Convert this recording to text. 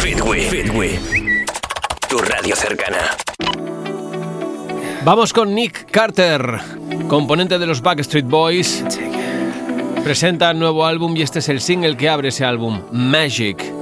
Fitwi, tu radio cercana. Vamos con Nick Carter, componente de los Backstreet Boys. Presenta nuevo álbum y este es el single que abre ese álbum, Magic.